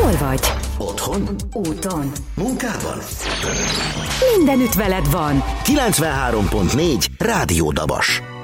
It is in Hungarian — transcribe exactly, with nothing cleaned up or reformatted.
Hol vagy? Otthon? Úton. Munkában? Mindenütt veled van. kilencvenhárom pont négy Rádió Dabas.